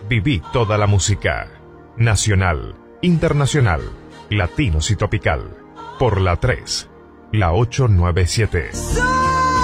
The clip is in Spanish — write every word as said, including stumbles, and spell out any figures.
Viví toda la música. Nacional, internacional, latinos y tropical. Por la tres, la ochocientos noventa y siete.